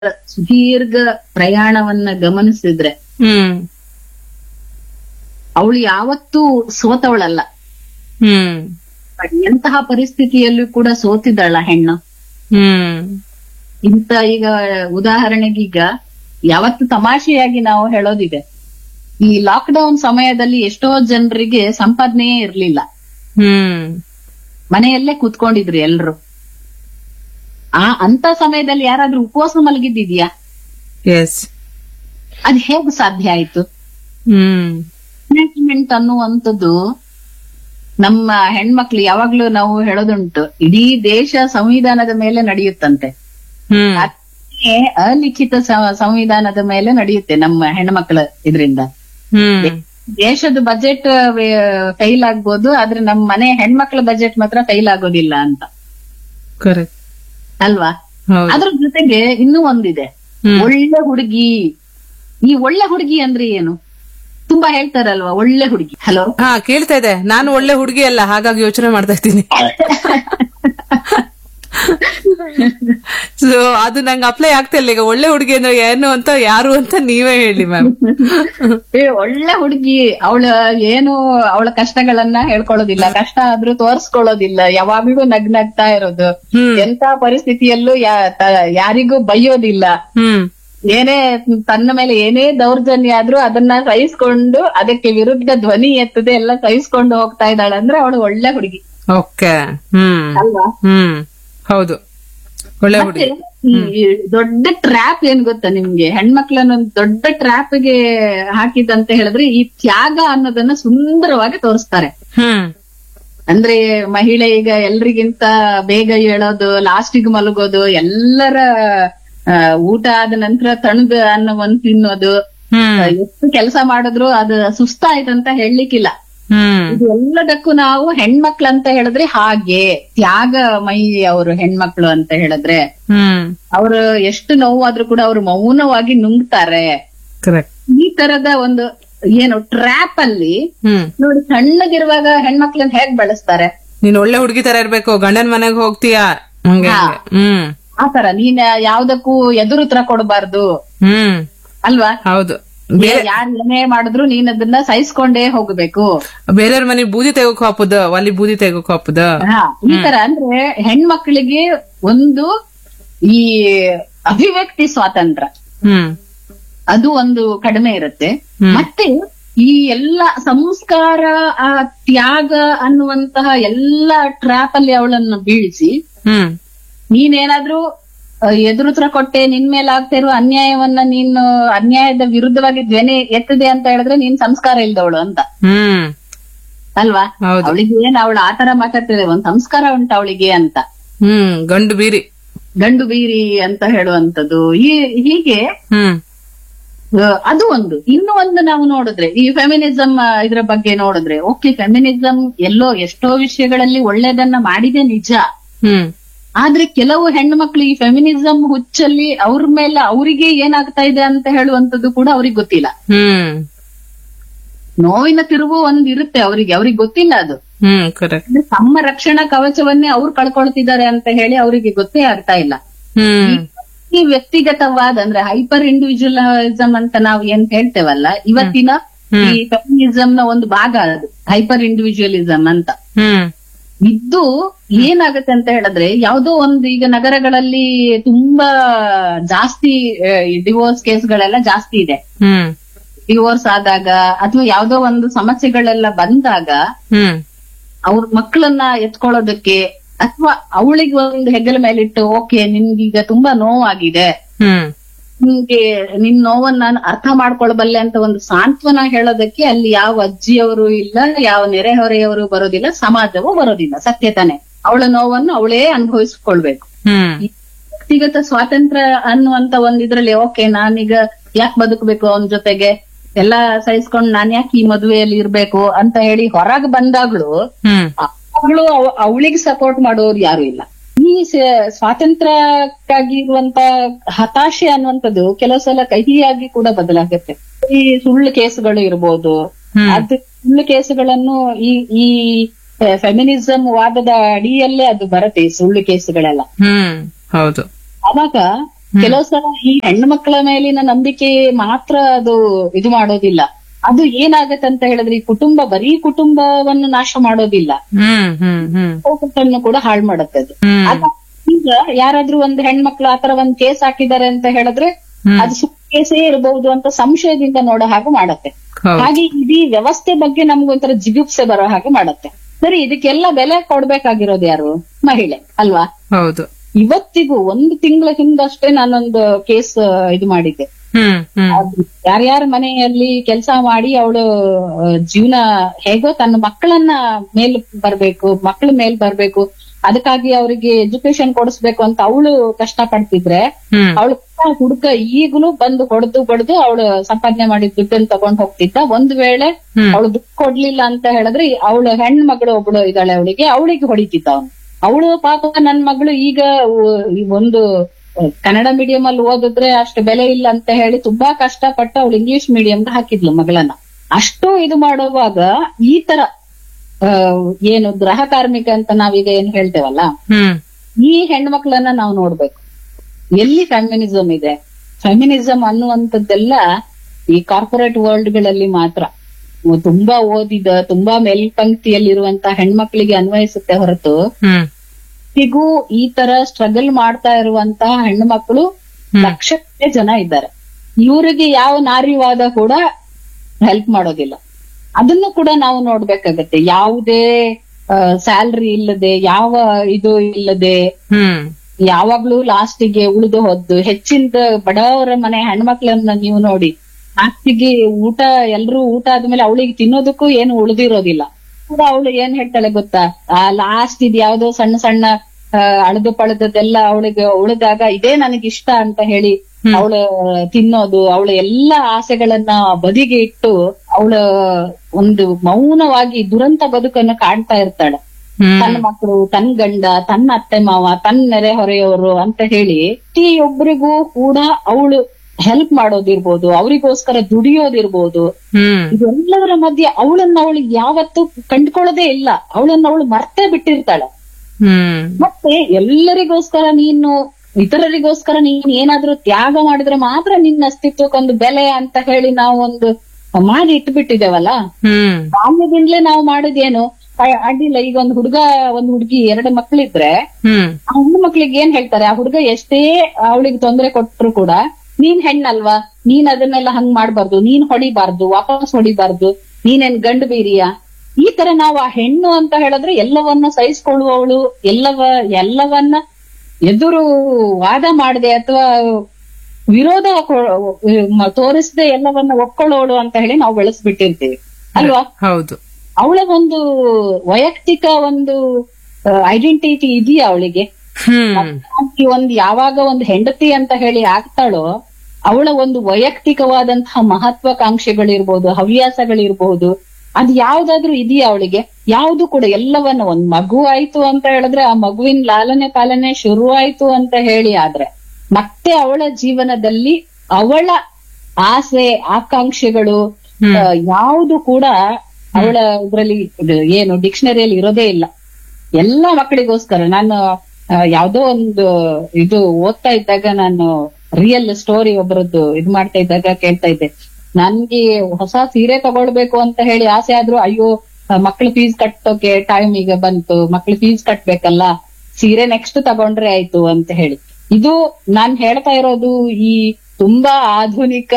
ಸುದೀರ್ಘ ಪ್ರಯಾಣವನ್ನ ಗಮನಿಸಿದ್ರೆ ಹ್ಮ್ ಅವಳು ಯಾವತ್ತೂ ಸೋತವಳಲ್ಲ. ಹ್ಮ್ ಎಂತಹ ಪರಿಸ್ಥಿತಿಯಲ್ಲೂ ಕೂಡ ಸೋತಿದ್ದಾಳ ಹೆಣ್ಣು. ಹ್ಮ್ ಇಂತ ಈಗ ಉದಾಹರಣೆಗೀಗ ಯಾವತ್ತು ತಮಾಷೆಯಾಗಿ ನಾವು ಹೇಳೋದಿದೆ, ಈ ಲಾಕ್ಡೌನ್ ಸಮಯದಲ್ಲಿ ಎಷ್ಟೋ ಜನರಿಗೆ ಸಂಪಾದನೆಯೇ ಇರ್ಲಿಲ್ಲ, ಹ್ಮ್ ಮನೆಯಲ್ಲೇ ಕೂತ್ಕೊಂಡಿದ್ರು ಎಲ್ರು. ಅಂತ ಸಮಯದಲ್ಲಿ ಯಾರಾದ್ರೂ ಉಪವಾಸ ಮಲಗಿದ್ದಿದ್ಯಾ? ಎಸ್. ಅದ್ ಹೇಗ್ ಸಾಧ್ಯ ಆಯ್ತು? ಹ್ಮ್ ಮ್ಯಾನೇಜ್ಮೆಂಟ್ ಅನ್ನುವಂಥದ್ದು ನಮ್ಮ ಹೆಣ್ಮಕ್ಳು ಯಾವಾಗ್ಲೂ ನಾವು ಹೇಳೋದುಂಟು, ಇಡೀ ದೇಶ ಸಂವಿಧಾನದ ಮೇಲೆ ನಡೆಯುತ್ತಂತೆ. ಹ್ಮ್ ಅದೇ ಅಲಿಖಿತ ಸಂವಿಧಾನದ ಮೇಲೆ ನಡೆಯುತ್ತೆ ನಮ್ಮ ಹೆಣ್ಮಕ್ಳ ಇದರಿಂದ. ಹ್ಮ್ ದೇಶದ ಬಜೆಟ್ ಫೈಲ್ ಆಗ್ಬೋದು, ಆದ್ರೆ ನಮ್ಮ ಮನೆ ಹೆಣ್ಮಕ್ಳ ಬಜೆಟ್ ಮಾತ್ರ ಫೈಲ್ ಆಗೋದಿಲ್ಲ ಅಂತ, ಕರೆಕ್ಟ್ ಅಲ್ವಾ? ಹೌದು. ಅದ್ರ ಜೊತೆಗೆ ಇನ್ನೂ ಒಂದಿದೆ, ಒಳ್ಳೆ ಹುಡುಗಿ. ಈ ಒಳ್ಳೆ ಹುಡುಗಿ ಅಂದ್ರೆ ಏನು? ತುಂಬಾ ಹೇಳ್ತಾರಲ್ವಾ ಒಳ್ಳೆ ಹುಡುಗಿ. ಹಲೋ, ಹಾ ಕೇಳ್ತಾ ಇದೆ. ನಾನು ಒಳ್ಳೆ ಹುಡುಗಿ ಅಲ್ಲ, ಹಾಗಾಗಿ ಯೋಚನೆ ಮಾಡ್ತಾ ಇದ್ದೀನಿ. ಸೊ ಅದು ನಂಗೆ ಅಪ್ಲೈ ಆಗ್ತಾ ಇಲ್ಲ. ಈಗ ಒಳ್ಳೆ ಹುಡುಗಿ ಅಂದ್ರೆ ಏನು ಅಂತ, ಯಾರು ಅಂತ ನೀವೇ ಹೇಳಿ ಮ್ಯಾಮ್. ಒಳ್ಳೆ ಹುಡುಗಿ ಅವಳ ಏನು, ಅವಳ ಕಷ್ಟಗಳನ್ನ ಹೇಳ್ಕೊಳ್ಳೋದಿಲ್ಲ, ಕಷ್ಟ ಆದ್ರೂ ತೋರ್ಸ್ಕೊಳ್ಳೋದಿಲ್ಲ, ಯಾವಾಗ್ಲೂ ನಗ್ನಗ್ತಾ ಇರೋದು, ಎಂತ ಪರಿಸ್ಥಿತಿಯಲ್ಲೂ ಯಾರಿಗೂ ಬೈಯೋದಿಲ್ಲ, ಹ್ಮ್ ಏನೇ ತನ್ನ ಮೇಲೆ ಏನೇ ದೌರ್ಜನ್ಯ ಆದ್ರೂ ಅದನ್ನ ಸಹಿಸ್ಕೊಂಡು ಅದಕ್ಕೆ ವಿರುದ್ಧ ಧ್ವನಿ ಎತ್ತದೆ ಎಲ್ಲ ಸಹಿಸ್ಕೊಂಡು ಹೋಗ್ತಾ ಇದ್ದಾಳೆ ಅಂದ್ರೆ ಅವಳು ಒಳ್ಳೆ ಹುಡುಗಿ. ಓಕೆ. ಹ್ಮ್ ಅಲ್ವಾ? ಹ್ಮ್ ಹೌದು, ಒಳ್ಳೆ ಹುಡುಗಿ. ಈ ದೊಡ್ಡ ಟ್ರ್ಯಾಪ್ ಏನ್ ಗೊತ್ತಾ ನಿಮ್ಗೆ? ಹೆಣ್ಮಕ್ಳನ್ನ ಒಂದು ದೊಡ್ಡ ಟ್ರ್ಯಾಪ್ ಗೆ ಹಾಕಿದಂತ ಹೇಳಿದ್ರೆ ಈ ತ್ಯಾಗ ಅನ್ನೋದನ್ನ ಸುಂದರವಾಗಿ ತೋರಿಸ್ತಾರೆ. ಹ್ಮ್ ಅಂದ್ರೆ ಮಹಿಳೆ ಈಗ ಎಲ್ರಿಗಿಂತ ಬೇಗ ಹೇಳೋದು, ಲಾಸ್ಟಿಗೆ ಮಲಗೋದು, ಎಲ್ಲರ ಊಟ ಆದ ನಂತರ ತಣುದು ಅನ್ನೋ ಒಂದ್ ತಿನ್ನೋದು, ಎಷ್ಟು ಕೆಲಸ ಮಾಡಿದ್ರು ಅದು ಸುಸ್ತಾಯ್ತಂತ ಹೇಳಲಿಕ್ಕಿಲ್ಲ. ಇದು ಎಲ್ಲದಕ್ಕೂ ನಾವು ಹೆಣ್ಮಕ್ಳಂತ ಹೇಳಿದ್ರೆ ಹಾಗೆ ತ್ಯಾಗಮಯಿ ಅವರು ಹೆಣ್ಮಕ್ಳು ಅಂತ ಹೇಳಿದ್ರೆ ಅವರು ಎಷ್ಟು ನೋವಾದ್ರೂ ಕೂಡ ಅವ್ರು ಮೌನವಾಗಿ ನುಂಗ್ತಾರೆ. ಈ ತರದ ಒಂದು ಏನು ಟ್ರ್ಯಾಪ್ ಅಲ್ಲಿ ನೋಡಿ, ಸಣ್ಣಗಿರುವಾಗ ಹೆಣ್ಮಕ್ಳನ್ನ ಹೇಗ್ ಬಳಸ್ತಾರೆ. ನೀನ್ ಒಳ್ಳೆ ಹುಡುಗಿ ತರ ಇರ್ಬೇಕು, ಗಂಡನ್ ಮನೆಗ್ ಹೋಗ್ತೀಯಾ, ಆತರ ನೀನ್ ಯಾವ್ದಕ್ಕೂ ಎದುರು ಉತ್ತರ ಕೊಡಬಾರ್ದು, ಅಲ್ವಾ? ಹೌದು. ಯಾರು ಏನೇ ಮಾಡಿದ್ರು ನೀನ್ ಅದನ್ನ ಸಹಿಸ್ಕೊಂಡೇ ಹೋಗ್ಬೇಕು. ಬೇರೆಯವ್ರ ಮನೆ ಬೂದಿ ತೆಗೋಕ್ ಹಾಪುದ, ಅಲ್ಲಿ ಬೂದಿ ತೆಗೋಕ್ ಹಾಪುದ. ಈ ತರ ಅಂದ್ರೆ ಹೆಣ್ಮಕ್ಳಿಗೆ ಒಂದು ಈ ಅಭಿವ್ಯಕ್ತಿ ಸ್ವಾತಂತ್ರ್ಯ ಅದು ಒಂದು ಕಡಿಮೆ ಇರುತ್ತೆ. ಮತ್ತೆ ಈ ಎಲ್ಲ ಸಂಸ್ಕಾರ, ಆ ತ್ಯಾಗ ಅನ್ನುವಂತಹ ಎಲ್ಲ ಟ್ರ್ಯಾಪ್ ಅಲ್ಲಿ ಅವಳನ್ನು ಬೀಳಿಸಿ, ನೀನೇನಾದ್ರೂ ಎದುರುತ್ರ ಕೊಟ್ಟೆ, ನಿನ್ ಮೇಲೆ ಆಗ್ತಾ ಇರುವ ಅನ್ಯಾಯವನ್ನ ನೀನು ಅನ್ಯಾಯದ ವಿರುದ್ಧವಾಗಿ ಧ್ವನಿ ಎತ್ತದೆ ಅಂತ ಹೇಳಿದ್ರೆ ನೀನ್ ಸಂಸ್ಕಾರ ಇಲ್ದವಳು ಅಂತ, ಅಲ್ವಾ? ಅವಳಿಗೆ ಏನ್ ಅವಳು ಆತರ ಮಾತಾಡ್ತಿದೆ, ಒಂದ್ ಸಂಸ್ಕಾರ ಉಂಟು ಅವಳಿಗೆ ಅಂತ. ಗಂಡು ಬೀರಿ ಅಂತ ಹೇಳುವಂತದ್ದು. ಹೀಗೆ ಅದು ಒಂದು. ಇನ್ನು ಒಂದು ನಾವು ನೋಡಿದ್ರೆ ಈ ಫೆಮಿನಿಸಂ ಇದ್ರ ಬಗ್ಗೆ ನೋಡಿದ್ರೆ, ಓಕೆ, ಫೆಮಿನಿಸಂ ಎಷ್ಟೋ ವಿಷಯಗಳಲ್ಲಿ ಒಳ್ಳೇದನ್ನ ಮಾಡಿದೆ ನಿಜ. ಆದ್ರೆ ಕೆಲವು ಹೆಣ್ಣು ಮಕ್ಳು ಈ ಫೆಮಿನಿಸಂ ಹುಚ್ಚಲ್ಲಿ ಅವ್ರ ಮೇಲೆ ಅವರಿಗೆ ಏನಾಗ್ತಾ ಇದೆ ಅಂತ ಹೇಳುವಂತದ್ದು ಕೂಡ ಅವ್ರಿಗೆ ಗೊತ್ತಿಲ್ಲ. ನೋವಿನ ತಿರುವು ಒಂದ್ ಇರುತ್ತೆ ಅವ್ರಿಗೆ ಗೊತ್ತಿಲ್ಲ ಅದು. ತಮ್ಮ ರಕ್ಷಣಾ ಕವಚವನ್ನೇ ಅವ್ರು ಕಳ್ಕೊಳ್ತಿದ್ದಾರೆ ಅಂತ ಹೇಳಿ ಅವರಿಗೆ ಗೊತ್ತೇ ಆಗ್ತಾ ಇಲ್ಲ. ಈ ವ್ಯಕ್ತಿಗತವಾದ ಅಂದ್ರೆ ಹೈಪರ್ ಇಂಡಿವಿಜುವಲಿಸಂ ಅಂತ ನಾವು ಏನ್ ಹೇಳ್ತೇವಲ್ಲ, ಇವತ್ತಿನ ಈ ಫೆಮಿನಿಸಂ ನ ಒಂದು ಭಾಗ ಅದು ಹೈಪರ್ ಇಂಡಿವಿಜುವಲಿಸಂ ಅಂತ ಇದ್ದು ಏನಾಗುತ್ತೆ ಅಂತ ಹೇಳಿದ್ರೆ, ಯಾವ್ದೋ ಒಂದು ಈಗ ನಗರಗಳಲ್ಲಿ ತುಂಬಾ ಜಾಸ್ತಿ ಡಿವೋರ್ಸ್ ಕೇಸ್ಗಳೆಲ್ಲ ಜಾಸ್ತಿ ಇದೆ. ಡಿವೋರ್ಸ್ ಆದಾಗ ಅಥವಾ ಯಾವ್ದೋ ಒಂದು ಸಮಸ್ಯೆಗಳೆಲ್ಲ ಬಂದಾಗ ಅವ್ರ ಮಕ್ಕಳನ್ನ ಎತ್ಕೊಳ್ಳೋದಕ್ಕೆ ಅಥವಾ ಅವಳಿಗೆ ಒಂದು ಹೆಗಲ ಮೇಲಿಟ್ಟು, ಓಕೆ ನಿನ್ಗೀಗ ತುಂಬಾ ನೋವಾಗಿದೆ, ನಿನ್ಗೆ ನಿನ್ ನೋವನ್ನ ನಾನು ಅರ್ಥ ಮಾಡ್ಕೊಳ್ಬಲ್ಲೆ ಅಂತ ಒಂದು ಸಾಂತ್ವನ ಹೇಳೋದಕ್ಕೆ ಅಲ್ಲಿ ಯಾವ ಅಜ್ಜಿಯವರು ಇಲ್ಲ, ಯಾವ ನೆರೆಹೊರೆಯವರು ಬರೋದಿಲ್ಲ, ಸಮಾಜವೂ ಬರೋದಿಲ್ಲ. ಸತ್ಯ ತಾನೆ? ಅವಳ ನೋವನ್ನು ಅವಳೇ ಅನುಭವಿಸ್ಕೊಳ್ಬೇಕು. ವ್ಯಕ್ತಿಗತ ಸ್ವಾತಂತ್ರ್ಯ ಅನ್ನುವಂತ ಒಂದಿದ್ರಲ್ಲಿ ಓಕೆ, ನಾನೀಗ ಯಾಕೆ ಬದುಕಬೇಕು ಅವನ ಜೊತೆಗೆ, ಎಲ್ಲಾ ಸಹಿಸ್ಕೊಂಡು ನಾನ್ ಯಾಕೆ ಈ ಮದುವೆಯಲ್ಲಿ ಇರ್ಬೇಕು ಅಂತ ಹೇಳಿ ಹೊರಗೆ ಬಂದಾಗ್ಲೂ ಅವಳಿಗೆ ಸಪೋರ್ಟ್ ಮಾಡೋರು ಯಾರು ಇಲ್ಲ. ಈ ಸ್ವಾತಂತ್ರ್ಯಕ್ಕಾಗಿ ಇರುವಂತ ಹತಾಶೆ ಅನ್ನುವಂಥದ್ದು ಕೆಲವು ಸಲ ಕಹಿಯಾಗಿ ಕೂಡ ಬದಲಾಗುತ್ತೆ. ಈ ಸುಳ್ಳು ಕೇಸುಗಳು ಇರ್ಬೋದು, ಅದು ಸುಳ್ಳು ಕೇಸುಗಳನ್ನು ಈ ಫೆಮಿನಿಸಂ ವಾದದ ಅಡಿಯಲ್ಲೇ ಅದು ಬರುತ್ತೆ, ಈ ಸುಳ್ಳು ಕೇಸುಗಳೆಲ್ಲ. ಹೌದು. ಅವಾಗ ಕೆಲವು ಸಲ ಈ ಹೆಣ್ಣು ಮಕ್ಕಳ ಮೇಲಿನ ನಂಬಿಕೆ ಮಾತ್ರ ಅದು ಇದು ಮಾಡೋದಿಲ್ಲ. ಅದು ಏನಾಗತ್ತೆ ಅಂತ ಹೇಳಿದ್ರೆ ಈ ಬರೀ ಕುಟುಂಬವನ್ನು ನಾಶ ಮಾಡೋದಿಲ್ಲ, ಫೋಕಸ್ ಕೂಡ ಹಾಳು ಮಾಡುತ್ತೆ ಅದು. ಈಗ ಯಾರಾದ್ರೂ ಒಂದು ಹೆಣ್ಮಕ್ಳು ಆತರ ಒಂದ್ ಕೇಸ್ ಹಾಕಿದ್ದಾರೆ ಅಂತ ಹೇಳಿದ್ರೆ ಅದು ಸುಳ್ಳು ಕೇಸೇ ಇರಬಹುದು ಅಂತ ಸಂಶಯದಿಂದ ನೋಡೋ ಹಾಗೆ ಮಾಡತ್ತೆ. ಹಾಗೆ ಇಡೀ ವ್ಯವಸ್ಥೆ ಬಗ್ಗೆ ನಮ್ಗೊಂಥರ ಜಿಗುಪ್ಸೆ ಬರೋ ಹಾಗೆ ಮಾಡತ್ತೆ. ಸರಿ, ಇದಕ್ಕೆಲ್ಲ ಬೆಲೆ ಕೊಡ್ಬೇಕಾಗಿರೋದು ಯಾರು? ಮಹಿಳೆ ಅಲ್ವಾ? ಹೌದು. ಇವತ್ತಿಗೂ 1 ತಿಂಗಳ ಹಿಂದಷ್ಟೇ ನಾನೊಂದು ಕೇಸ್ ಇದು ಮಾಡಿದ್ದೆ. ಯಾರ್ಯಾರ ಮನೆಯಲ್ಲಿ ಕೆಲಸ ಮಾಡಿ ಅವಳು ಜೀವನ ಹೇಗೋ ತನ್ನ ಮಕ್ಕಳನ್ನ ಮಕ್ಕಳ ಮೇಲ್ ಬರ್ಬೇಕು, ಅದಕ್ಕಾಗಿ ಅವರಿಗೆ ಎಜುಕೇಶನ್ ಕೊಡಿಸ್ಬೇಕು ಅಂತ ಅವಳು ಕಷ್ಟ ಪಡ್ತಿದ್ರೆ ಅವಳು ಹುಡುಗ ಈಗಲೂ ಬಂದು ಹೊಡೆದು ಅವಳು ಸಂಪಾದನೆ ಮಾಡಿದ ದುಡ್ಡನ್ನು ತಗೊಂಡ್ ಹೋಗ್ತಿದ್ದ. ಒಂದ್ ವೇಳೆ ಅವಳು ದುಡ್ಡು ಕೊಡ್ಲಿಲ್ಲ ಅಂತ ಹೇಳಿದ್ರೆ ಅವಳು ಹೆಣ್ಣು ಮಗಳು ಒಬ್ಳು ಇದ್ದಾಳೆ, ಅವಳಿಗೆ ಹೊಡಿತಿದ್ದ ಅವನು. ಅವಳು ಪಾಪ ನನ್ ಮಗಳು ಈಗ ಒಂದು ಕನ್ನಡ ಮೀಡಿಯಂ ಅಲ್ಲಿ ಓದಿದ್ರೆ ಅಷ್ಟು ಬೆಲೆ ಇಲ್ಲ ಅಂತ ಹೇಳಿ ತುಂಬಾ ಕಷ್ಟಪಟ್ಟು ಅವಳು ಇಂಗ್ಲಿಷ್ ಮೀಡಿಯಂಗೆ ಹಾಕಿದ್ಲು ಮಗಳನ್ನ. ಅಷ್ಟು ಇದು ಮಾಡುವಾಗ ಈ ತರ ಏನು ಗೃಹ ಕಾರ್ಮಿಕ ಅಂತ ನಾವೀಗ ಏನ್ ಹೇಳ್ತೇವಲ್ಲ, ಈ ಹೆಣ್ಮಕ್ಳನ್ನ ನಾವು ನೋಡ್ಬೇಕು. ಎಲ್ಲಿ ಫೆಮಿನಿಸಂ ಇದೆ? ಫೆಮಿನಿಸಂ ಅನ್ನುವಂಥದ್ದೆಲ್ಲ ಈ ಕಾರ್ಪೊರೇಟ್ ವರ್ಲ್ಡ್ ಗಳಲ್ಲಿ ಮಾತ್ರ, ತುಂಬಾ ಓದಿದ ತುಂಬಾ ಮೇಲ್ಪಂಕ್ತಿಯಲ್ಲಿರುವಂತ ಹೆಣ್ಮಕ್ಳಿಗೆ ಅನ್ವಯಿಸುತ್ತೆ ಹೊರತು ಈಗೂ ಈ ತರ ಸ್ಟ್ರಗಲ್ ಮಾಡ್ತಾ ಇರುವಂತ ಹೆಣ್ಣು ಮಕ್ಕಳು ಲಕ್ಷಕ್ಕೆ ಜನ ಇದ್ದಾರೆ. ಇವರಿಗೆ ಯಾವ ನಾರಿವಾದ ಕೂಡ ಹೆಲ್ಪ್ ಮಾಡೋದಿಲ್ಲ. ಅದನ್ನು ಕೂಡ ನಾವು ನೋಡ್ಬೇಕಾಗತ್ತೆ. ಯಾವುದೇ ಸ್ಯಾಲ್ರಿ ಇಲ್ಲದೆ, ಯಾವ ಇದು ಇಲ್ಲದೆ, ಯಾವಾಗ್ಲೂ ಲಾಸ್ಟಿಗೆ ಉಳಿದು ಹೋದ್ದು. ಹೆಚ್ಚಿನ ಬಡವರ ಮನೆ ಹೆಣ್ಮಕ್ಳನ್ನ ನೀವು ನೋಡಿ, ಲಾಸ್ಟಿಗೆ ಎಲ್ರೂ ಊಟ ಆದ್ಮೇಲೆ ಅವಳಿಗೆ ತಿನ್ನೋದಕ್ಕೂ ಏನು ಉಳಿದಿರೋದಿಲ್ಲ. ಕೂಡ ಅವಳು ಏನ್ ಹೇಳ್ತಾಳೆ ಗೊತ್ತಾ, ಲಾಸ್ಟ್ ಇದು ಯಾವ್ದೋ ಸಣ್ಣ ಸಣ್ಣ ಅಳದು ಪಳದದ್ದೆಲ್ಲ ಅವಳಿಗೆ ಉಳಿದಾಗ ಇದೇ ನನಗಿಷ್ಟ ಅಂತ ಹೇಳಿ ಅವಳು ತಿನ್ನೋದು, ಅವಳ ಎಲ್ಲಾ ಆಸೆಗಳನ್ನ ಬದಿಗೆ ಇಟ್ಟು ಅವಳ ಒಂದು ಮೌನವಾಗಿ ದುರಂತ ಬದುಕನ್ನು ಕಾಣ್ತಾ ಇರ್ತಾಳೆ. ತನ್ನ ಮಕ್ಕಳು, ತನ್ನ ಗಂಡ, ತನ್ನ ಅತ್ತೆ ಮಾವ, ತನ್ನ ನೆರೆ ಹೊರೆಯವರು ಅಂತ ಹೇಳಿ ಪ್ರತಿಯೊಬ್ಬರಿಗೂ ಕೂಡ ಅವಳು ಹೆಲ್ಪ್ ಮಾಡೋದಿರ್ಬೋದು, ಅವರಿಗೋಸ್ಕರ ದುಡಿಯೋದಿರ್ಬೋದು. ಇದೆಲ್ಲದರ ಮಧ್ಯೆ ಅವಳು ಯಾವತ್ತೂ ಕಂಡ್ಕೊಳ್ಳೋದೇ ಇಲ್ಲ. ಅವಳು ಮರ್ತೇ ಬಿಟ್ಟಿರ್ತಾಳೆ. ಮತ್ತೆ ಎಲ್ಲರಿಗೋಸ್ಕರ ಇತರರಿಗೋಸ್ಕರ ನೀನ್ ಏನಾದ್ರೂ ತ್ಯಾಗ ಮಾಡಿದ್ರೆ ಮಾತ್ರ ನಿನ್ನ ಅಸ್ತಿತ್ವಕ್ಕೊಂದು ಬೆಲೆ ಅಂತ ಹೇಳಿ ನಾವು ಒಂದು ಮಾಡಿ ಇಟ್ಬಿಟ್ಟಿದ್ದೇವಲ್ಲ. ಬಾಲ್ಯದಿಂದಲೇ ನಾವು ಮಾಡೋದೇನು ಅಡ್ಡಿಲ್ಲ. ಈಗ ಒಂದು ಹುಡುಗ ಒಂದು ಹುಡುಗಿ 2 ಮಕ್ಳಿದ್ರೆ ಆ ಹೆಣ್ಣು ಮಕ್ಳಿಗೆ ಏನ್ ಹೇಳ್ತಾರೆ, ಆ ಹುಡುಗ ಎಷ್ಟೇ ಅವಳಿಗೆ ತೊಂದರೆ ಕೊಟ್ರು ಕೂಡ ನೀನ್ ಹೆಣ್ಣಲ್ವಾ, ನೀನ್ ಅದನ್ನೆಲ್ಲ ಹಂಗ್ ಮಾಡ್ಬಾರ್ದು, ನೀನ್ ಹೊಡಿಬಾರ್ದು, ವಾಪಸ್ ಹೊಡಿಬಾರ್ದು, ನೀನೇನ್ ಗಂಡು ಬೀರಿಯ. ಈ ತರ ನಾವು ಆ ಹೆಣ್ಣು ಅಂತ ಹೇಳಿದ್ರೆ ಎಲ್ಲವನ್ನ ಸಹಿಸ್ಕೊಳ್ಳುವವಳು, ಎಲ್ಲವನ್ನ ಎದುರು ವಾದ ಮಾಡದೆ ಅಥವಾ ವಿರೋಧ ತೋರಿಸದೆ ಎಲ್ಲವನ್ನ ಒಪ್ಕೊಳ್ಳೋಳು ಅಂತ ಹೇಳಿ ನಾವು ಬೆಳೆಸ್ಬಿಟ್ಟಿರ್ತೀವಿ ಅಲ್ವಾ? ಹೌದು. ಅವಳ ಒಂದು ವೈಯಕ್ತಿಕ ಒಂದು ಐಡೆಂಟಿಟಿ ಇದೆಯಾ ಅವಳಿಗೆ? ಯಾವಾಗ ಒಂದು ಹೆಂಡತಿ ಅಂತ ಹೇಳಿ ಆಗ್ತಾಳೋ ಅವಳ ಒಂದು ವೈಯಕ್ತಿಕವಾದಂತಹ ಮಹತ್ವಾಕಾಂಕ್ಷೆಗಳಿರ್ಬೋದು, ಹವ್ಯಾಸಗಳಿರ್ಬೋದು, ಅದು ಯಾವ್ದಾದ್ರು ಇದೆಯಾ ಅವಳಿಗೆ? ಯಾವ್ದು ಕೂಡ ಎಲ್ಲವನ್ನ, ಒಂದ್ ಮಗು ಆಯ್ತು ಅಂತ ಹೇಳಿದ್ರೆ ಆ ಮಗುವಿನ ಲಾಲನೆ ಪಾಲನೆ ಶುರು ಆಯ್ತು ಅಂತ ಹೇಳಿ ಆದ್ರೆ ಮತ್ತೆ ಅವಳ ಜೀವನದಲ್ಲಿ ಅವಳ ಆಸೆ ಆಕಾಂಕ್ಷೆಗಳು ಯಾವುದು ಕೂಡ ಅವಳ ಇದ್ರಲ್ಲಿ ಏನು ಡಿಕ್ಷನರಿಯಲ್ಲಿ ಇರೋದೇ ಇಲ್ಲ. ಎಲ್ಲಾ ಮಕ್ಕಳಿಗೋಸ್ಕರ. ನಾನು ಯಾವ್ದೋ ಒಂದು ಇದು ಓದ್ತಾ ಇದ್ದಾಗ, ನಾನು ರಿಯಲ್ ಸ್ಟೋರಿ ಒಬ್ಬರದ್ದು ಇದು ಮಾಡ್ತಾ ಇದ್ದಾಗ ಕೇಳ್ತಾ ಇದ್ದೆ, ನನ್ಗೆ ಹೊಸ ಸೀರೆ ತಗೊಳ್ಬೇಕು ಅಂತ ಹೇಳಿ ಆಸೆ ಆದ್ರೂ ಅಯ್ಯೋ ಮಕ್ಳು ಫೀಸ್ ಕಟ್ಟೋಕೆ ಟೈಮ್ ಈಗ ಬಂತು, ಮಕ್ಳು ಫೀಸ್ ಕಟ್ಬೇಕಲ್ಲ, ಸೀರೆ ನೆಕ್ಸ್ಟ್ ತಗೊಂಡ್ರೆ ಆಯ್ತು ಅಂತ ಹೇಳಿ. ಇದು ನಾನ್ ಹೇಳ್ತಾ ಇರೋದು ಈ ತುಂಬಾ ಆಧುನಿಕ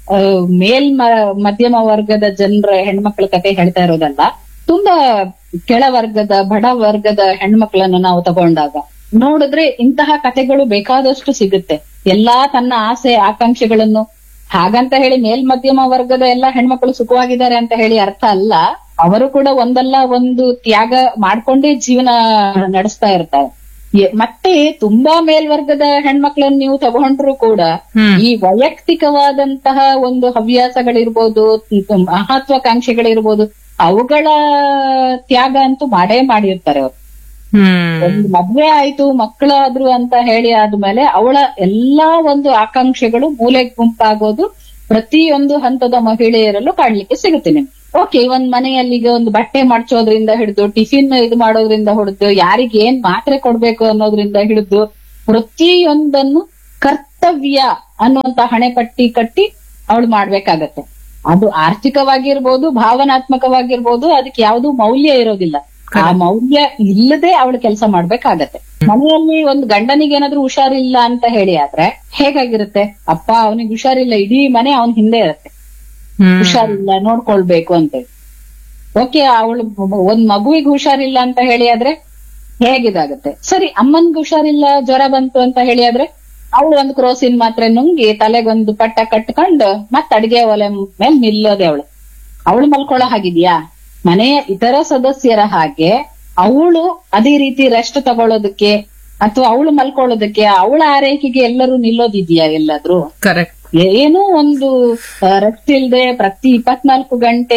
ಮಧ್ಯಮ ವರ್ಗದ ಜನರ ಹೆಣ್ಮಕ್ಳ ಕತೆ ಹೇಳ್ತಾ ಇರೋದಲ್ಲ. ತುಂಬಾ ಕೆಳವರ್ಗದ ಬಡ ವರ್ಗದ ಹೆಣ್ಮಕ್ಳನ್ನ ನಾವು ತಗೊಂಡಾಗ ನೋಡಿದ್ರೆ ಇಂತಹ ಕತೆಗಳು ಬೇಕಾದಷ್ಟು ಸಿಗುತ್ತೆ. ಎಲ್ಲಾ ತನ್ನ ಆಸೆ ಆಕಾಂಕ್ಷೆಗಳನ್ನು, ಹಾಗಂತ ಹೇಳಿ ಮಧ್ಯಮ ವರ್ಗದ ಎಲ್ಲಾ ಹೆಣ್ಮಕ್ಳು ಸುಖವಾಗಿದ್ದಾರೆ ಅಂತ ಹೇಳಿ ಅರ್ಥ ಅಲ್ಲ. ಅವರು ಕೂಡ ಒಂದಲ್ಲ ಒಂದು ತ್ಯಾಗ ಮಾಡ್ಕೊಂಡೇ ಜೀವನ ನಡೆಸ್ತಾ ಇರ್ತಾರೆ. ಮತ್ತೆ ತುಂಬಾ ಮೇಲ್ವರ್ಗದ ಹೆಣ್ಮಕ್ಳನ್ನ ನೀವು ತಗೊಂಡ್ರು ಕೂಡ ಈ ವೈಯಕ್ತಿಕವಾದಂತಹ ಒಂದು ಹವ್ಯಾಸಗಳಿರ್ಬೋದು, ಮಹತ್ವಾಕಾಂಕ್ಷೆಗಳಿರ್ಬೋದು, ಅವುಗಳ ತ್ಯಾಗ ಅಂತೂ ಮಾಡೇ ಮಾಡಿರ್ತಾರೆ ಅವರು. ಒಂದು ಮದ್ವೆ ಆಯ್ತು, ಮಕ್ಕಳಾದ್ರು ಅಂತ ಹೇಳಿ ಆದ್ಮೇಲೆ ಅವಳ ಎಲ್ಲಾ ಒಂದು ಆಕಾಂಕ್ಷೆಗಳು ಮೂಲೆಗೆ ಗುಂಪಾಗೋದು ಪ್ರತಿಯೊಂದು ಹಂತದ ಮಹಿಳೆಯರಲ್ಲೂ ಕಾಣ್ಲಿಕ್ಕೆ ಸಿಗುತ್ತೆ ನಿಮ್ಗೆ. ಓಕೆ, ಒಂದ್ ಮನೆಯಲ್ಲಿ ಈಗ ಒಂದು ಬಟ್ಟೆ ಮಡ್ಚೋದ್ರಿಂದ ಹಿಡಿದು, ಟಿಫಿನ್ ಇದು ಮಾಡೋದ್ರಿಂದ ಹಿಡಿದು, ಯಾರಿಗೆ ಏನ್ ಮಾತ್ರೆ ಕೊಡ್ಬೇಕು ಅನ್ನೋದ್ರಿಂದ ಹಿಡಿದು ಪ್ರತಿಯೊಂದನ್ನು ಕರ್ತವ್ಯ ಅನ್ನುವಂತ ಹಣೆಪಟ್ಟಿ ಕಟ್ಟಿ ಅವಳು ಮಾಡ್ಬೇಕಾಗತ್ತೆ. ಅದು ಆರ್ಥಿಕವಾಗಿರ್ಬೋದು, ಭಾವನಾತ್ಮಕವಾಗಿರ್ಬೋದು, ಅದಕ್ಕೆ ಯಾವ್ದು ಮೌಲ್ಯ ಇರೋದಿಲ್ಲ. ಆ ಮೌಲ್ಯ ಇಲ್ಲದೆ ಅವಳು ಕೆಲಸ ಮಾಡ್ಬೇಕಾಗತ್ತೆ. ಮನೆಯಲ್ಲಿ ಒಂದು ಗಂಡನಿಗೆ ಏನಾದ್ರೂ ಹುಷಾರಿಲ್ಲ ಅಂತ ಹೇಳಿ ಆದ್ರೆ ಹೇಗಾಗಿರುತ್ತೆ? ಅಪ್ಪ ಅವನಿಗೆ ಹುಷಾರಿಲ್ಲ, ಇಡೀ ಮನೆ ಅವನ್ ಹಿಂದೆ ಇರುತ್ತೆ, ಹುಷಾರಿಲ್ಲ ನೋಡ್ಕೊಳ್ಬೇಕು ಅಂತೇಳಿ. ಓಕೆ, ಅವಳು ಒಂದ್ ಮಗುವಿಗೆ ಹುಷಾರಿಲ್ಲ ಅಂತ ಹೇಳಿ ಆದ್ರೆ ಹೇಗಿದಾಗುತ್ತೆ? ಸರಿ, ಅಮ್ಮನ್ಗೆ ಹುಷಾರಿಲ್ಲ, ಜ್ವರ ಬಂತು ಅಂತ ಹೇಳಿ ಆದ್ರೆ ಅವಳು ಒಂದು ಕ್ರೋಸಿನ್ ಮಾತ್ರೆ ನುಂಗಿ ತಲೆಗೊಂದು ಪಟ್ಟ ಕಟ್ಕೊಂಡು ಮತ್ ಅಡಿಗೆ ಒಲೆ ಮೇಲೆ ನಿಲ್ಲೋದೆ ಅವಳು ಮಲ್ಕೊಳ್ಳೋ ಹಾಗಿದ್ಯಾ? ಮನೆಯ ಇತರ ಸದಸ್ಯರ ಹಾಗೆ ಅವಳು ಅದೇ ರೀತಿ ರೆಸ್ಟ್ ತಗೊಳ್ಳೋದಕ್ಕೆ ಅಥವಾ ಅವಳು ಮಲ್ಕೊಳ್ಳೋದಕ್ಕೆ, ಅವಳ ಆರೈಕೆಗೆ ಎಲ್ಲರೂ ನಿಲ್ಲೋದಿದ್ಯಾ ಎಲ್ಲಾದ್ರೂ? ಕರೆಕ್ಟ್. ಏನೋ ಒಂದು ರೆಸ್ಟ್ ಇಲ್ದೆ ಪ್ರತಿ 24 ಗಂಟೆ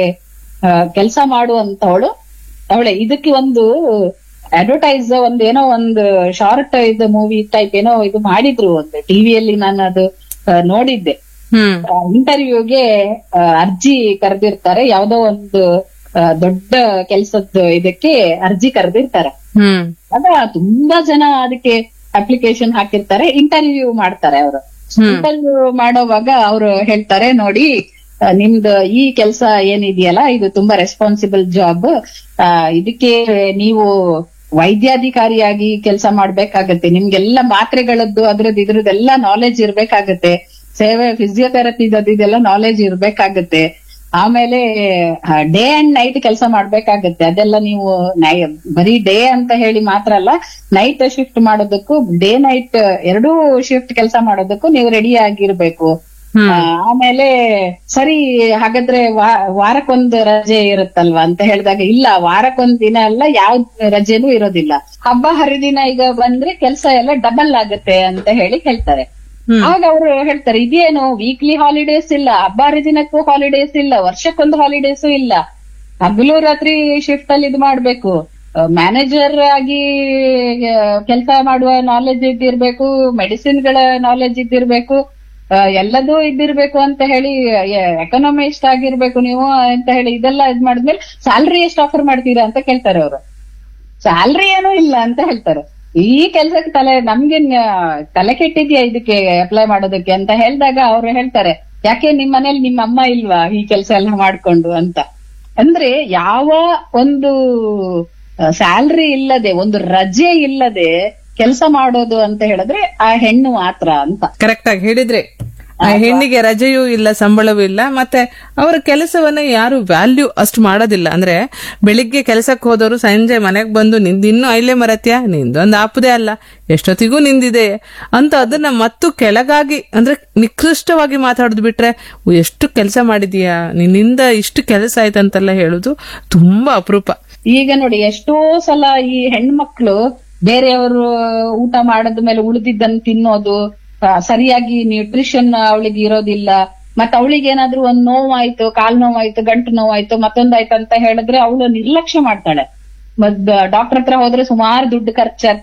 ಕೆಲಸ ಮಾಡುವಂತವಳೆ. ಇದಕ್ಕೆ ಒಂದು ಅಡ್ವರ್ಟೈಸ್ ಏನೋ ಒಂದು ಶಾರ್ಟ್ ಇದು ಮೂವಿ ಟೈಪ್ ಏನೋ ಇದು ಮಾಡಿದ್ರು ಒಂದು ಟಿವಿಯಲ್ಲಿ, ನಾನು ಅದು ನೋಡಿದ್ದೆ. ಇಂಟರ್ವ್ಯೂಗೆ ಅರ್ಜಿ ಕರೆದಿರ್ತಾರೆ, ಯಾವ್ದೋ ಒಂದು ದೊಡ್ಡ ಕೆಲ್ಸದ ಇದಕ್ಕೆ ಅರ್ಜಿ ಕರೆದಿರ್ತಾರೆ. ಆಗ ತುಂಬಾ ಜನ ಅದಕ್ಕೆ ಅಪ್ಲಿಕೇಶನ್ ಹಾಕಿರ್ತಾರೆ, ಇಂಟರ್ವ್ಯೂ ಮಾಡ್ತಾರೆ ಅವರು. ಇಂಟರ್ವ್ಯೂ ಮಾಡೋವಾಗ ಅವ್ರು ಹೇಳ್ತಾರೆ, ನೋಡಿ ನಿಮ್ದು ಈ ಕೆಲಸ ಏನಿದೆಯಲ್ಲ ಇದು ತುಂಬಾ ರೆಸ್ಪಾನ್ಸಿಬಲ್ ಜಾಬ್, ಇದಕ್ಕೆ ನೀವು ವೈದ್ಯಾಧಿಕಾರಿಯಾಗಿ ಕೆಲಸ ಮಾಡ್ಬೇಕಾಗತ್ತೆ, ನಿಮ್ಗೆಲ್ಲ ಮಾತ್ರೆಗಳದ್ದು ಅದ್ರದ್ದು ಇದ್ರದ್ದೆಲ್ಲ ನಾಲೆಜ್ ಇರ್ಬೇಕಾಗತ್ತೆ, ಸೇವೆ ಫಿಸಿಯೋಥೆರಪಿ ಇದೆಲ್ಲ ನಾಲೆಜ್ ಇರ್ಬೇಕಾಗತ್ತೆ, ಆಮೇಲೆ ಡೇ ಅಂಡ್ ನೈಟ್ ಕೆಲಸ ಮಾಡ್ಬೇಕಾಗತ್ತೆ. ಅದೆಲ್ಲ ನೀವು ಬರೀ ಡೇ ಅಂತ ಹೇಳಿ ಮಾತ್ರ ಅಲ್ಲ, ನೈಟ್ ಶಿಫ್ಟ್ ಮಾಡೋದಕ್ಕೂ ಡೇ ನೈಟ್ ಎರಡೂ ಶಿಫ್ಟ್ ಕೆಲಸ ಮಾಡೋದಕ್ಕೂ ನೀವು ರೆಡಿ ಆಗಿರ್ಬೇಕು. ಆಮೇಲೆ ಸರಿ, ಹಾಗಾದ್ರೆ ವಾರಕ್ಕೊಂದು ರಜೆ ಇರುತ್ತಲ್ವಾ ಅಂತ ಹೇಳಿದಾಗ, ಇಲ್ಲ ವಾರಕ್ಕೊಂದ್ ದಿನ ಅಲ್ಲ, ಯಾವ ರಜೆನೂ ಇರೋದಿಲ್ಲ, ಹಬ್ಬ ಹರಿದಿನ ಈಗ ಬಂದ್ರೆ ಕೆಲಸ ಎಲ್ಲ ಡಬಲ್ ಆಗುತ್ತೆ ಅಂತ ಹೇಳಿ ಹೇಳ್ತಾರೆ. ಆಗ ಅವರು ಹೇಳ್ತಾರೆ, ಇದೇನು ವೀಕ್ಲಿ ಹಾಲಿಡೇಸ್ ಇಲ್ಲ, ಹಬ್ಬ ಹರಿದಿನಕ್ಕೂ ಹಾಲಿಡೇಸ್ ಇಲ್ಲ, ವರ್ಷಕ್ಕೊಂದು ಹಾಲಿಡೇಸು ಇಲ್ಲ, ಹಗಲು ರಾತ್ರಿ ಶಿಫ್ಟ್ ಅಲ್ಲಿ ಇದು ಮಾಡ್ಬೇಕು, ಮ್ಯಾನೇಜರ್ ಆಗಿ ಕೆಲಸ ಮಾಡುವ ನಾಲೆಜ್ ಇದ್ದಿರ್ಬೇಕು, ಮೆಡಿಸಿನ್ ಗಳ ನಾಲೆಜ್ ಇದ್ದಿರ್ಬೇಕು, ಎಲ್ಲದೂ ಇದ್ದಿರ್ಬೇಕು ಅಂತ ಹೇಳಿ, ಎಕನಾಮಿಸ್ಟ್ ಆಗಿರ್ಬೇಕು ನೀವು ಅಂತ ಹೇಳಿ, ಇದೆಲ್ಲ ಇದ್ ಮಾಡಿದ್ಮೇಲೆ ಸ್ಯಾಲ್ರಿ ಎಷ್ಟು ಆಫರ್ ಮಾಡ್ತೀರಾ ಅಂತ ಕೇಳ್ತಾರೆ ಅವರು. ಸ್ಯಾಲ್ರಿ ಏನೂ ಇಲ್ಲ ಅಂತ ಹೇಳ್ತಾರೆ. ಈ ಕೆಲ್ಸಕ್ಕೆ ನಮ್ಗೆ ತಲೆ ಕೆಟ್ಟಿದ್ಯಾ ಇದಕ್ಕೆ ಅಪ್ಲೈ ಮಾಡೋದಕ್ಕೆ ಅಂತ ಹೇಳಿದಾಗ ಅವ್ರು ಹೇಳ್ತಾರೆ, ಯಾಕೆ ನಿಮ್ ಮನೇಲಿ ನಿಮ್ಮ ಅಮ್ಮ ಇಲ್ವಾ ಈ ಕೆಲ್ಸ ಎಲ್ಲ ಮಾಡ್ಕೊಂಡು ಅಂತ. ಅಂದ್ರೆ ಯಾವ ಒಂದು ಸ್ಯಾಲ್ರಿ ಇಲ್ಲದೆ, ಒಂದು ರಜೆ ಇಲ್ಲದೆ ಕೆಲಸ ಮಾಡೋದು ಅಂತ ಹೇಳಿದ್ರೆ ಆ ಹೆಣ್ಣು ಮಾತ್ರ ಅಂತ. ಕರೆಕ್ಟ್ ಆಗಿ ಹೇಳಿದ್ರೆ, ಆ ಹೆಣ್ಣಿಗೆ ರಜೆಯೂ ಇಲ್ಲ, ಸಂಬಳವೂ ಇಲ್ಲ, ಮತ್ತೆ ಅವರ ಕೆಲಸವನ್ನ ಯಾರು ವ್ಯಾಲ್ಯೂ ಅಷ್ಟು ಮಾಡೋದಿಲ್ಲ. ಅಂದ್ರೆ ಬೆಳಿಗ್ಗೆ ಕೆಲಸಕ್ಕೆ ಹೋದವರು ಸಂಜೆ ಮನೆಗ್ ಬಂದು ನಿಂದಿನ್ನೂ ಐಲೆ ಮರತ್ಯಾ, ನಿಂದೊಂದು ಆಪದೇ ಅಲ್ಲ, ಎಷ್ಟೊತ್ತಿಗೂ ನಿಂದಿದೆ ಅಂತ ಅದನ್ನ ಮತ್ತು ಕೆಳಗಾಗಿ ಅಂದ್ರೆ ನಿಕೃಷ್ಟವಾಗಿ ಮಾತಾಡೋದು ಬಿಟ್ರೆ, ಎಷ್ಟು ಕೆಲಸ ಮಾಡಿದೀಯಾ, ನಿನ್ನಿಂದ ಇಷ್ಟು ಕೆಲಸ ಆಯ್ತಂತೆಲ್ಲ ಹೇಳುದು ತುಂಬಾ ಅಪರೂಪ. ಈಗ ನೋಡಿ, ಎಷ್ಟೋ ಸಲ ಈ ಹೆಣ್ಮಕ್ಳು ಬೇರೆಯವರು ಊಟ ಮಾಡದ ಮೇಲೆ ಉಳಿದಿದ್ದನ್ನು ತಿನ್ನೋದು, ಸರಿಯಾಗಿ ನ್ಯೂಟ್ರಿಷನ್ ಅವಳಿಗೆ ಇರೋದಿಲ್ಲ, ಮತ್ತ ಅವಳಿಗೆ ಏನಾದ್ರೂ ಒಂದ್ ನೋವಾಯ್ತು, ಕಾಲ್ ನೋವಾಯ್ತು, ಗಂಟು ನೋವಾಯ್ತು, ಮತ್ತೊಂದಾಯ್ತು ಅಂತ ಹೇಳಿದ್ರೆ ಅವಳು ನಿರ್ಲಕ್ಷ್ಯ ಮಾಡ್ತಾಳೆ. ಡಾಕ್ಟರ್ ಹತ್ರ ಹೋದ್ರೆ ಸುಮಾರು ದುಡ್ಡು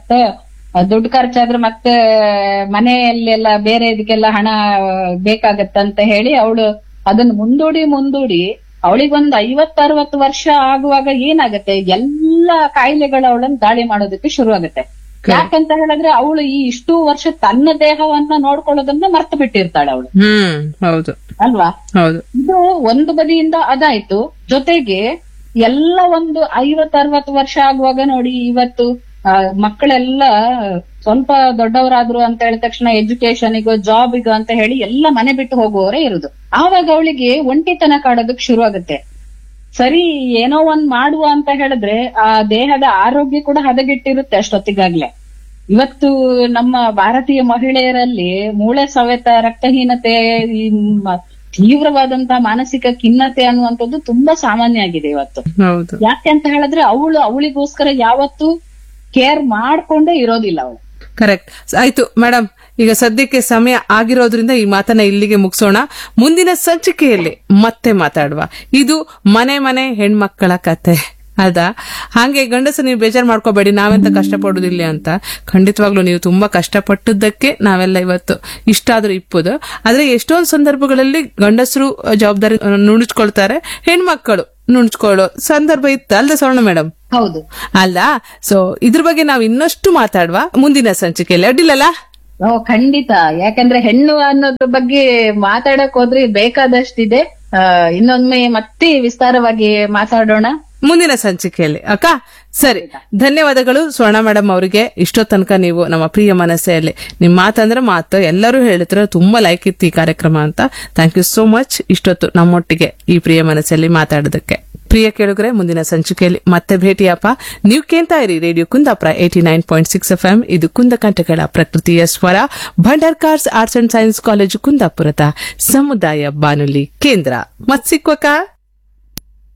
ಖರ್ಚಾದ್ರೆ ಮತ್ತೆ ಮನೆಯಲ್ಲೆಲ್ಲ ಬೇರೆ ಇದಕ್ಕೆಲ್ಲ ಹಣ ಬೇಕಾಗತ್ತಂತ ಹೇಳಿ ಅವಳು ಅದನ್ನ ಮುಂದೂಡಿ ಅವಳಿಗೊಂದು 50-60 ವರ್ಷ ಆಗುವಾಗ ಏನಾಗತ್ತೆ, ಎಲ್ಲ ಕಾಯಿಲೆಗಳು ಅವಳನ್ನ ದಾಳಿ ಮಾಡೋದಕ್ಕೆ ಶುರು ಆಗುತ್ತೆ. ಯಾಕಂತ ಹೇಳಿದ್ರೆ ಅವಳು ಈ ಇಷ್ಟು ವರ್ಷ ತನ್ನ ದೇಹವನ್ನ ನೋಡ್ಕೊಳ್ಳೋದನ್ನ ಮರ್ತು ಬಿಟ್ಟಿರ್ತಾಳೆ ಅವಳು. ಹೌದು ಅಲ್ವಾ? ಹೌದು. ಇದು ಒಂದು ಬದಿಯಿಂದ ಅದಾಯ್ತು, ಜೊತೆಗೆ ಎಲ್ಲ ಒಂದು 50-60 ವರ್ಷ ಆಗುವಾಗ ನೋಡಿ, ಇವತ್ತು ಮಕ್ಕಳೆಲ್ಲ ಸ್ವಲ್ಪ ದೊಡ್ಡವರಾದ್ರು ಅಂತ ಹೇಳಿದ ತಕ್ಷಣ ಎಜುಕೇಶನ್ಗೋ ಜಾಬಿಗೋ ಅಂತ ಹೇಳಿ ಎಲ್ಲ ಮನೆ ಬಿಟ್ಟು ಹೋಗುವವರೇ ಇರುದು. ಆವಾಗ ಅವಳಿಗೆ ಒಂಟಿತನ ಕಾಡೋದಕ್ ಶುರು ಆಗುತ್ತೆ. ಸರಿ, ಏನೋ ಒಂದ್ ಮಾಡುವ ಅಂತ ಹೇಳಿದ್ರೆ ಆ ದೇಹದ ಆರೋಗ್ಯ ಕೂಡ ಹದಗೆಟ್ಟಿರುತ್ತೆ ಅಷ್ಟೊತ್ತಿಗಾಗ್ಲೆ. ಇವತ್ತು ನಮ್ಮ ಭಾರತೀಯ ಮಹಿಳೆಯರಲ್ಲಿ ಮೂಳೆ ಸವೆತ, ರಕ್ತಹೀನತೆ, ಈ ತೀವ್ರವಾದಂತಹ ಮಾನಸಿಕ ಖಿನ್ನತೆ ಅನ್ನುವಂಥದ್ದು ತುಂಬಾ ಸಾಮಾನ್ಯ ಆಗಿದೆ ಇವತ್ತು. ಯಾಕೆ ಅಂತ ಹೇಳಿದ್ರೆ ಅವಳಿಗೋಸ್ಕರ ಯಾವತ್ತು ಕೇರ್ ಮಾಡ್ಕೊಂಡೇ ಇರೋದಿಲ್ಲ ಅವಳು. ಕರೆಕ್ಟ್. ಆಯ್ತು ಮೇಡಮ್, ಈಗ ಸದ್ಯಕ್ಕೆ ಸಮಯ ಆಗಿರೋದ್ರಿಂದ ಈ ಮಾತನ್ನ ಇಲ್ಲಿಗೆ ಮುಗಿಸೋಣ. ಮುಂದಿನ ಸಂಚಿಕೆಯಲ್ಲಿ ಮತ್ತೆ ಮಾತಾಡುವ. ಇದು ಮನೆ ಹೆಣ್ಮಕ್ಕಳ ಕತೆ ಅದ. ಹಾಗೆ ಗಂಡಸರು ನೀವು ಬೇಜಾರು ಮಾಡ್ಕೋಬೇಡಿ, ನಾವೆಂತ ಕಷ್ಟಪಡುದಿಲ್ಲ ಅಂತ. ಖಂಡಿತವಾಗ್ಲೂ ನೀವು ತುಂಬಾ ಕಷ್ಟಪಟ್ಟದ್ದಕ್ಕೆ ನಾವೆಲ್ಲ ಇವತ್ತು ಇಷ್ಟಾದ್ರೂ ಇಪ್ಪುದು. ಆದ್ರೆ ಎಷ್ಟೊಂದು ಸಂದರ್ಭಗಳಲ್ಲಿ ಗಂಡಸರು ಜವಾಬ್ದಾರಿ ನುಣುಚ್ಕೊಳ್ತಾರೆ, ಹೆಣ್ಮಕ್ಕಳು ನುಣುಚ್ಕೊಳ್ಳೋ ಸಂದರ್ಭ ಇತ್ತು ಅಲ್ದ ಸ್ವರ್ಣ ಮೇಡಮ್? ಹೌದು ಅಲ್ಲ. ಸೊ ಇದ್ರ ಬಗ್ಗೆ ನಾವು ಇನ್ನಷ್ಟು ಮಾತಾಡುವ ಮುಂದಿನ ಸಂಚಿಕೆಯಲ್ಲಿ, ಅಡ್ಡಿಲ್ಲಲ್ಲ? ಓ ಖಂಡಿತ, ಯಾಕಂದ್ರೆ ಹೆಣ್ಣು ಅನ್ನೋದ್ರ ಬಗ್ಗೆ ಮಾತಾಡಕ್ ಹೋದ್ರೆ ಬೇಕಾದಷ್ಟಿದೆ. ಇನ್ನೊಮ್ಮೆ ಮತ್ತೆ ವಿಸ್ತಾರವಾಗಿ ಮಾತಾಡೋಣ ಮುಂದಿನ ಸಂಚಿಕೆಯಲ್ಲಿ. ಅಕ್ಕ ಸರಿ, ಧನ್ಯವಾದಗಳು ಸ್ವರ್ಣ ಮೇಡಮ್ ಅವರಿಗೆ. ಇಷ್ಟೋ ತನಕ ನೀವು ನಮ್ಮ ಪ್ರಿಯ ಮನಸ್ಸೆಯಲ್ಲಿ ನಿಮ್ ಮಾತಂದ್ರೆ ಮಾತು ಎಲ್ಲರೂ ಹೇಳಿದ್ರು ತುಂಬಾ ಲೈಕ್ ಇತ್ತು ಈ ಕಾರ್ಯಕ್ರಮ ಅಂತ. ಥ್ಯಾಂಕ್ ಯು ಸೋ ಮಚ್ ಇಷ್ಟೊತ್ತು ನಮ್ಮೊಟ್ಟಿಗೆ ಈ ಪ್ರಿಯ ಮನಸ್ಸಲ್ಲಿ ಮಾತಾಡೋದಕ್ಕೆ. ಪ್ರಿಯ ಕೇಳುಗರೆ, ಮುಂದಿನ ಸಂಚಿಕೆಯಲ್ಲಿ ಮತ್ತೆ ಭೇಟಿಯಪ್ಪ. ನೀವು ಕೇಳ್ತಾ ಇರಿ ರೇಡಿಯೋ ಕುಂದಾಪುರ 89.6 FM. ಇದು ಕುಂದಕಂಠಗಳ ಪ್ರಕೃತಿಯ ಸ್ವರ, Bhandarkars arts and science college ಕುಂದಾಪುರದ ಸಮುದಾಯ ಬಾನುಲಿ ಕೇಂದ್ರ. ಮತ್ ಸಿಕ್ವಕ್ಕ.